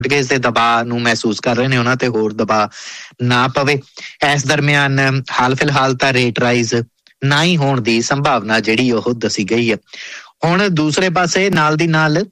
ਮਾਰਟਗੇਜ ਦੇ ਦਬਾਅ ਨੂੰ ਮਹਿਸੂਸ ਕਰ ਰਹੇ ਨੇ, ਉਹਨਾਂ ਤੇ ਹੋਰ ਦਬਾਅ ਨਾ ਪਵੇ। ਇਸ ਦਰਮਿਆਨ ਹਾਲ ਫਿਲਹਾਲ ਤਾਂ ਰੇਟ ਰਾਈਜ਼ ਨਾ ਹੀ ਹੋਣ ਦੀ ਸੰਭਾਵਨਾ ਜਿਹੜੀ ਉਹ ਦੱਸੀ ਗਈ ਹੈ। ਹੁਣ ਦੂਸਰੇ ਪਾਸੇ ਨਾਲ ਦੀ ਨਾਲ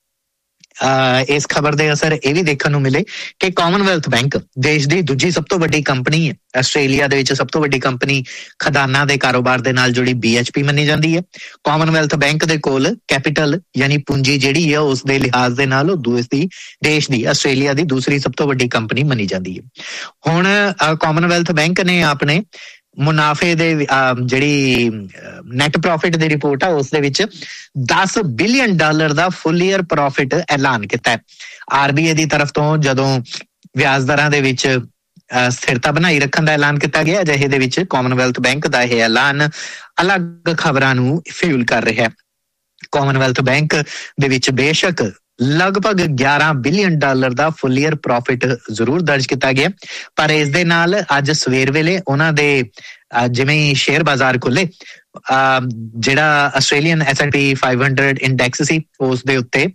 ਇਸ ਖਬਰ ਦੇ ਅਸਰ ਇਹ ਵੀ ਦੇਖਣ ਨੂੰ ਮਿਲੇ ਕਿ ਕਾਮਨਵੈਲਥ ਬੈਂਕ ਦੇਸ਼ ਦੀ ਦੂਜੀ ਸਭ ਤੋਂ ਵੱਡੀ ਕੰਪਨੀ ਹੈ। ਆਸਟ੍ਰੇਲੀਆ ਦੇ ਵਿੱਚ ਸਭ ਤੋਂ ਵੱਡੀ ਕੰਪਨੀ ਖਦਾਨਾਂ ਦੇ ਕਾਰੋਬਾਰ ਦੇ ਨਾਲ ਜੁੜੀ BHP ਮੰਨੀ ਜਾਂਦੀ ਹੈ। ਕਾਮਨਵੈਲਥ ਬੈਂਕ ਦੇ ਕੋਲ ਕੈਪੀਟਲ ਯਾਨੀ ਪੂੰਜੀ ਜਿਹੜੀ ਹੈ ਉਸ ਦੇ ਲਿਹਾਜ਼ ਦੇ ਨਾਲ ਉਹ ਦੇਸ਼ ਦੀ ਆਸਟ੍ਰੇਲੀਆ ਦੀ ਦੂਸਰੀ ਸਭ ਤੋਂ ਵੱਡੀ ਕੰਪਨੀ ਮੰਨੀ ਜਾਂਦੀ ਹੈ। ਹੁਣ ਕਾਮਨਵੈਲਥ ਬੈਂਕ ਨੇ ਆਪਣੇ ਮੁਨਾਫੇ ਦੇ ਜਿਹੜੀ ਨੈਟ ਪ੍ਰੋਫਿਟ ਦੀ ਰਿਪੋਰਟ ਆ ਉਸ ਦੇ ਵਿੱਚ $10 ਬਿਲੀਅਨ ਦਾ ਫੁੱਲ ਈਅਰ ਪ੍ਰੋਫਿਟ ਐਲਾਨ ਕੀਤਾ ਹੈ। RBI ਦੀ ਤਰਫ ਤੋਂ ਜਦੋਂ ਵਿਆਜ ਦਰਾਂ ਦੇ ਵਿੱਚ ਸਥਿਰਤਾ ਬਣਾਈ ਰੱਖਣ ਦਾ ਐਲਾਨ ਕੀਤਾ ਗਿਆ, ਅਜਿਹੇ ਦੇ ਵਿੱਚ ਕਾਮਨਵੈਲਥ ਬੈਂਕ ਦਾ ਇਹ ਐਲਾਨ ਅਲੱਗ ਖਬਰਾਂ ਨੂੰ ਫਿਊਲ ਕਰ ਰਿਹਾ ਹੈ। ਕਾਮਨਵੈਲਥ ਬੈਂਕ ਦੇ ਵਿੱਚ ਬੇਸ਼ੱਕ ਲਗਭਗ $11 ਬਿਲੀਅਨ ਦਾ ਫੁੱਲ ਈਅਰ ਪ੍ਰੋਫਿਟ ਜ਼ਰੂਰ ਦਰਜ ਕੀਤਾ ਗਿਆ, ਪਰ ਇਸ ਦੇ ਨਾਲ ਅੱਜ ਸਵੇਰ ਵੇਲੇ ਉਹਨਾਂ ਦੇ ਜਿਵੇਂ ਹੀ ਸ਼ੇਅਰ ਬਾਜ਼ਾਰ ਖੁੱਲੇ, ਜਿਹੜਾ ਆਸਟ੍ਰੇਲੀਅਨ S&P 500 ਇੰਡੈਕਸ ਸੀ ਉਸ ਦੇ ਉੱਤੇ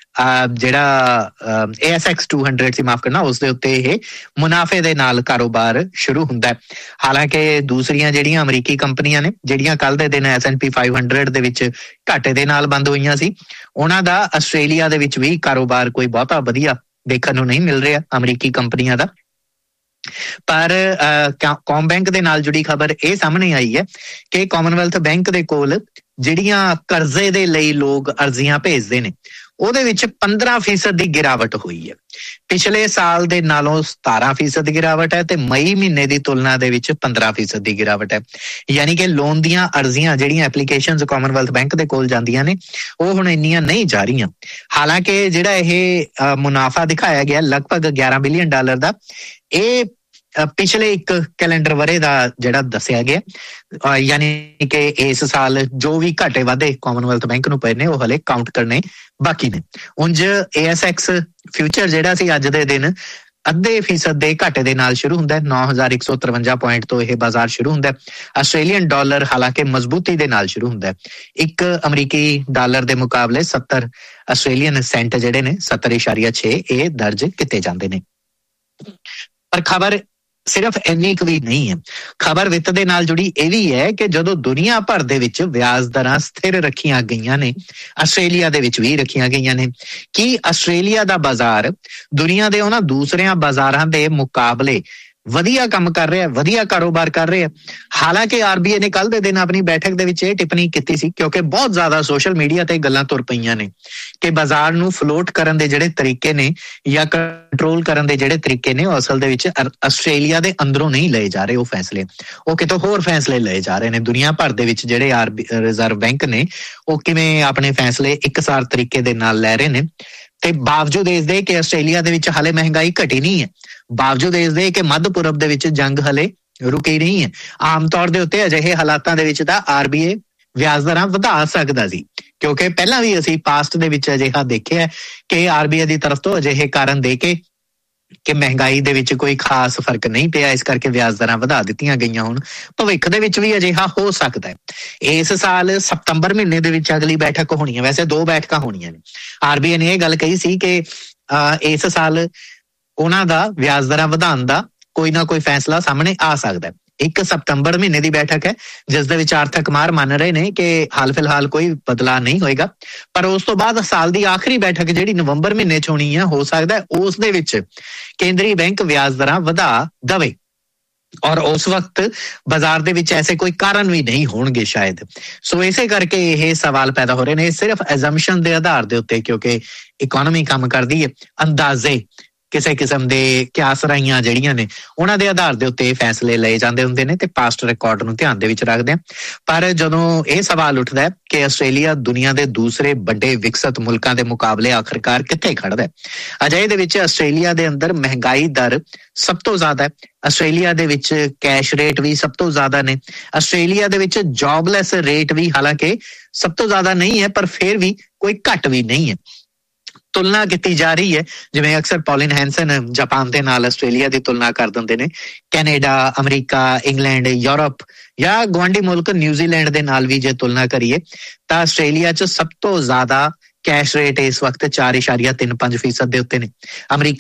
ਜਿਹੜਾ ASX 200 ਸੀ, ਮਾਫ ਕਰਨਾ, ਉਸ ਦੇ ਉੱਤੇ ਇਹ ਮੁਨਾਫੇ ਦੇ ਨਾਲ ਕਾਰੋਬਾਰ ਸ਼ੁਰੂ ਹੁੰਦਾ ਹੈ। ਹਾਲਾਂਕਿ ਦੂਸਰੀਆਂ ਜਿਹੜੀਆਂ ਅਮਰੀਕੀ ਕੰਪਨੀਆਂ ਨੇ ਜਿਹੜੀਆਂ ਕੱਲ ਦੇ ਦਿਨ S&P 500 ਦੇ ਵਿੱਚ ਘਾਟੇ ਦੇ ਨਾਲ ਬੰਦ ਹੋਈਆਂ ਸੀ, ਉਹਨਾਂ ਦਾ ਆਸਟ੍ਰੇਲੀਆ ਦੇ ਵਿੱਚ ਵੀ ਕਾਰੋਬਾਰ ਕੋਈ ਬਹੁਤਾ ਵਧੀਆ ਦੇਖਣ ਨੂੰ ਨਹੀਂ ਮਿਲ ਰਿਹਾ ਅਮਰੀਕੀ ਕੰਪਨੀਆਂ ਦਾ। ਪਰ ਕਾਮ ਬੈਂਕ ਦੇ ਨਾਲ ਜੁੜੀ ਖਬਰ ਇਹ ਸਾਹਮਣੇ ਆਈ ਹੈ ਕਿ ਕਾਮਨਵੈਲਥ ਬੈਂਕ ਦੇ ਕੋਲ ਜਿਹੜੀਆਂ ਕਰਜ਼ੇ ਦੇ ਲਈ ਲੋਕ ਅਰਜ਼ੀਆਂ ਭੇਜਦੇ ਨੇ ਉਹਦੇ ਵਿੱਚ 15% ਦੀ ਗਿਰਾਵਟ ਹੋਈ ਹੈ। ਪਿਛਲੇ ਸਾਲ ਦੇ ਨਾਲੋਂ 17% ਦੀ ਗਿਰਾਵਟ ਹੈ ਤੇ ਮਈ ਮਹੀਨੇ ਦੀ ਤੁਲਨਾ ਦੇ ਵਿੱਚ 15% ਦੀ ਗਿਰਾਵਟ ਹੈ। ਯਾਨੀ ਕਿ ਲੋਨ ਦੀਆਂ ਅਰਜ਼ੀਆਂ ਜਿਹੜੀਆਂ ਐਪਲੀਕੇਸ਼ਨਸ ਕਾਮਨਵੈਲਥ ਬੈਂਕ ਦੇ ਕੋਲ ਜਾਂਦੀਆਂ ਨੇ ਉਹ ਹੁਣ ਇੰਨੀਆਂ ਨਹੀਂ ਜਾ ਰਹੀਆਂ। ਹਾਲਾਂਕਿ ਜਿਹੜਾ ਇਹ ਮੁਨਾਫਾ ਦਿਖਾਇਆ ਗਿਆ ਲਗਭਗ $11 ਬਿਲੀਅਨ ਦਾ, ਇਹ ਪਿਛਲੇ ਇੱਕ ਕੈਲੰਡਰ ਵਰੇ ਦਾ ਜਿਹੜਾ ਦੱਸਿਆ ਗਿਆ, ਯਾਨੀ ਕਿ ਇਸ ਸਾਲ ਜੋ ਵੀ ਘਾਟੇ ਵਾਧੇ ਕਾਮਨਵੈਲਥ ਬੈਂਕ ਨੂੰ ਪਏ ਨੇ ਉਹ ਹਲੇ ਕਾਊਂਟ ਕਰਨੇ ਬਾਕੀ ਨੇ। ਉਂਝ ASX ਫਿਊਚਰ ਜਿਹੜਾ ਸੀ ਅੱਜ ਦੇ ਦਿਨ 0.5% ਦੇ ਘਾਟੇ ਦੇ ਨਾਲ ਸ਼ੁਰੂ ਹੁੰਦਾ ਹੈ। 9153 ਪੁਆਇੰਟ ਤੋਂ ਇਹ ਬਾਜ਼ਾਰ ਸ਼ੁਰੂ ਹੁੰਦਾ ਹੈ। ਆਸਟ੍ਰੇਲੀਅਨ ਡਾਲਰ ਹਾਲਾਂਕਿ ਮਜ਼ਬੂਤੀ ਦੇ ਨਾਲ ਸ਼ੁਰੂ ਹੁੰਦਾ ਹੈ। ਇੱਕ ਅਮਰੀਕੀ ਡਾਲਰ ਦੇ ਮੁਕਾਬਲੇ 70 ਆਸਟ੍ਰੇਲੀਅਨ ਸੈਂਟ ਜਿਹੜੇ ਨੇ 70.6 ਇਹ ਦਰਜ ਕੀਤੇ ਜਾਂਦੇ ਨੇ। ਪਰ ਖਬਰ ਸਿਰਫ ਇੰਨੀ ਕੁ ਵੀ ਨਹੀਂ ਹੈ। ਖਬਰ ਵਿੱਤ ਦੇ ਨਾਲ ਜੁੜੀ ਇਹ ਵੀ ਹੈ ਕਿ ਜਦੋਂ ਦੁਨੀਆ ਭਰ ਦੇ ਵਿੱਚ ਵਿਆਜ ਦਰਾਂ ਸਥਿਰ ਰੱਖੀਆਂ ਗਈਆਂ ਨੇ, ਆਸਟ੍ਰੇਲੀਆ ਦੇ ਵਿੱਚ ਵੀ ਰੱਖੀਆਂ ਗਈਆਂ ਨੇ, ਕੀ ਆਸਟ੍ਰੇਲੀਆ ਦਾ ਬਾਜ਼ਾਰ ਦੁਨੀਆ ਦੇ ਉਹਨਾਂ ਦੂਸਰਿਆਂ ਬਾਜ਼ਾਰਾਂ ਦੇ ਮੁਕਾਬਲੇ ਵਧੀਆ ਕੰਮ ਕਰ ਰਿਹਾ, ਵਧੀਆ ਕਾਰੋਬਾਰ ਕਰ ਰਿਹਾ? ਹਾਲਾਂਕਿ RBI ਨੇ ਕੱਲ ਦੇ ਦਿਨ ਆਪਣੀ ਬੈਠਕ ਦੇ ਵਿੱਚ ਇਹ ਟਿੱਪਣੀ ਕੀਤੀ ਸੀ, ਕਿਉਂਕਿ ਬਹੁਤ ਜ਼ਿਆਦਾ ਸੋਸ਼ਲ ਮੀਡੀਆ ਤੇ ਗੱਲਾਂ ਤੁਰ ਪਈਆਂ ਨੇ ਕਿ ਬਾਜ਼ਾਰ ਨੂੰ ਫਲੋਟ ਕਰਨ ਦੇ ਜਿਹੜੇ ਤਰੀਕੇ ਨੇ ਜਾਂ ਕੰਟਰੋਲ ਕਰਨ ਦੇ ਜਿਹੜੇ ਤਰੀਕੇ ਨੇ ਉਹ ਅਸਲ ਦੇ ਵਿੱਚ ਆਸਟ੍ਰੇਲੀਆ ਦੇ ਅੰਦਰੋਂ ਨਹੀਂ ਲਏ ਜਾ ਰਹੇ। ਉਹ ਫੈਸਲੇ ਉਹ ਕਿਤੋਂ ਹੋਰ ਫੈਸਲੇ ਲਏ ਜਾ ਰਹੇ ਨੇ। ਦੁਨੀਆ ਭਰ ਦੇ ਵਿੱਚ ਜਿਹੜੇ ਰਿਜ਼ਰਵ ਬੈਂਕ ਨੇ ਉਹ ਕਿਵੇਂ ਆਪਣੇ ਫੈਸਲੇ ਇੱਕਸਾਰ ਤਰੀਕੇ ਦੇ ਨਾਲ ਲੈ ਰਹੇ ਨੇ, ਤੇ ਬਾਵਜੂਦ ਇਸ ਦੇ ਕਿ ਆਸਟ੍ਰੇਲੀਆ ਦੇ ਵਿੱਚ ਹਾਲੇ ਮਹਿੰਗਾਈ ਘਟੀ ਨਹੀਂ ਹੈ, ਬਾਵਜੂਦ ਇਸ ਦੇ ਕਿ ਮੱਧ ਪੂਰਬ ਦੇ ਵਿੱਚ ਜੰਗ ਹਲੇ ਰੁਕੀ ਨਹੀਂ ਹੈ। ਆਮ ਤੌਰ ਦੇ ਉੱਤੇ ਅਜਿਹੇ ਹਾਲਾਤਾਂ ਦੇ ਵਿੱਚ ਤਾਂ RBI ਵਿਆਜ ਦਰਾਂ ਵਧਾ ਸਕਦਾ ਸੀ, ਕਿਉਂਕਿ ਪਹਿਲਾਂ ਵੀ ਅਸੀਂ ਪਾਸਟ ਦੇ ਵਿੱਚ ਅਜਿਹਾ ਦੇਖਿਆ ਕਿ RBI ਦੀ ਤਰਫ ਤੋਂ ਅਜਿਹੇ ਕਾਰਨ ਦੇ ਕੇ ਕਿ ਮਹਿੰਗਾਈ ਦੇ ਵਿੱਚ ਕੋਈ ਖਾਸ ਫਰਕ ਨਹੀਂ ਪਿਆ, ਇਸ ਕਰਕੇ ਵਿਆਜ ਦਰਾਂ ਵਧਾ ਦਿੱਤੀਆਂ ਗਈਆਂ। ਹੁਣ ਭਵਿੱਖ ਦੇ ਵਿੱਚ ਵੀ ਅਜਿਹਾ ਹੋ ਸਕਦਾ ਹੈ। ਇਸ ਸਾਲ ਸਤੰਬਰ ਮਹੀਨੇ ਦੇ ਵਿੱਚ ਅਗਲੀ ਬੈਠਕ ਹੋਣੀ ਹੈ, ਵੈਸੇ 2 ਬੈਠਕਾਂ ਹੋਣੀਆਂ ਨੇ। RBI ਨੇ ਇਹ ਗੱਲ ਕਹੀ ਸੀ ਕਿ ਇਸ ਸਾਲ ਉਹਨਾਂ ਦਾ ਵਿਆਜ ਦਰਾਂ ਵਧਾਉਣ ਦਾ ਕੋਈ ਨਾ ਕੋਈ ਫੈਸਲਾ ਸਾਹਮਣੇ ਆ ਸਕਦਾ ਹੈ। 1 ਸਤੰਬਰ ਮਹੀਨੇ ਦੀ ਬੈਠਕ ਹੈ ਜਿਸ ਦੇ ਵਿੱਚ ਆਰਥਿਕ ਮਾਹਰ ਮੰਨ ਰਹੇ ਨੇ ਕਿ ਹਾਲ ਫਿਲਹਾਲ ਕੋਈ ਬਦਲਾਅ ਨਹੀਂ ਹੋਏਗਾ, ਪਰ ਉਸ ਤੋਂ ਬਾਅਦ ਸਾਲ ਦੀ ਆਖਰੀ ਬੈਠਕ ਜਿਹੜੀ ਨਵੰਬਰ ਮਹੀਨੇ 'ਚ ਹੋਣੀ ਹੈ, ਹੋ ਸਕਦਾ ਹੈ ਉਸ ਦੇ ਵਿੱਚ ਕੇਂਦਰੀ ਬੈਂਕ ਵਿਆਜ ਦਰਾਂ ਵਧਾ ਦਵੇ ਔਰ ਉਸ ਵਕਤ ਬਾਜ਼ਾਰ ਦੇ ਵਿੱਚ ਐਸੇ ਕੋਈ ਕਾਰਨ ਵੀ ਨਹੀਂ ਹੋਣਗੇ ਸ਼ਾਇਦ। ਸੋ ਇਸੇ ਕਰਕੇ ਇਹ ਸਵਾਲ ਪੈਦਾ ਹੋ ਰਹੇ ਨੇ ਸਿਰਫ ਐਜ਼ੰਪਸ਼ਨ ਦੇ ਆਧਾਰ ਦੇ ਉੱਤੇ, ਕਿਉਂਕਿ ਇਕੋਨਮੀ ਕੰਮ ਕਰਦੀ ਹੈ ਅੰਦਾਜ਼ੇ ਕਿਸੇ ਕਿਸਮ ਦੇ ਕਿਆਸਰਾਈਆਂ ਜਿਹੜੀਆਂ ਨੇ ਉਹਨਾਂ ਦੇ ਆਧਾਰ ਦੇ ਉੱਤੇ ਫੈਸਲੇ ਲਏ ਜਾਂਦੇ ਹੁੰਦੇ ਨੇ ਤੇ ਪਾਸਟ ਰਿਕਾਰਡ ਨੂੰ ਧਿਆਨ ਦੇ ਵਿੱਚ ਰੱਖਦੇ ਆ। ਪਰ ਜਦੋਂ ਇਹ ਸਵਾਲ ਉੱਠਦਾ ਹੈ ਕਿ ਆਸਟ੍ਰੇਲੀਆ ਦੁਨੀਆ ਦੇ ਦੂਸਰੇ ਵੱਡੇ ਵਿਕਸਿਤ ਮੁਲਕਾਂ ਦੇ ਮੁਕਾਬਲੇ ਆਖਿਰਕਾਰ ਕਿੱਥੇ ਖੜਦਾ ਹੈ, ਅਜਿਹੇ ਦੇ ਵਿੱਚ ਆਸਟ੍ਰੇਲੀਆ ਦੇ ਅੰਦਰ ਮਹਿੰਗਾਈ ਦਰ ਸਭ ਤੋਂ ਜ਼ਿਆਦਾ ਹੈ, ਆਸਟ੍ਰੇਲੀਆ ਦੇ ਵਿੱਚ ਕੈਸ਼ ਰੇਟ ਵੀ ਸਭ ਤੋਂ ਜ਼ਿਆਦਾ ਨੇ, ਆਸਟ੍ਰੇਲੀਆ ਦੇ ਵਿੱਚ ਜੌਬਲੈਸ ਰੇਟ ਵੀ ਹਾਲਾਂਕਿ ਸਭ ਤੋਂ ਜ਼ਿਆਦਾ ਨਹੀਂ ਹੈ ਪਰ ਫਿਰ ਵੀ ਕੋਈ ਘੱਟ ਵੀ ਨਹੀਂ ਹੈ। ਤੁਲਨਾ ਕੀਤੀ ਜਾ ਰਹੀ ਹੈ, ਜਿਵੇਂ ਅਕਸਰ ਪੌਲਿਨ ਹੈਂਸਨ ਜਾਪਾਨ ਦੇ ਨਾਲ ਆਸਟ੍ਰੇਲੀਆ ਦੀ ਤੁਲਨਾ ਕਰ ਦਿੰਦੇ ਨੇ, ਕੈਨੇਡਾ, ਅਮਰੀਕਾ, ਇੰਗਲੈਂਡ, ਯੂਰਪ ਜਾਂ ਗੁਆਂਢੀ ਮੁਲਕ ਨਿਊਜ਼ੀਲੈਂਡ ਦੇ ਨਾਲ ਵੀ ਜੇ ਤੁਲਨਾ ਕਰੀਏ ਤਾਂ ਆਸਟ੍ਰੇਲੀਆ 'ਚ ਸਭ ਤੋਂ ਜ਼ਿਆਦਾ ਕੈਸ਼ ਰੇਟ ਇਸ ਵਕਤ 4.35% ਦੇ ਉੱਤੇ ਨੇ। ਅਮਰੀਕਾ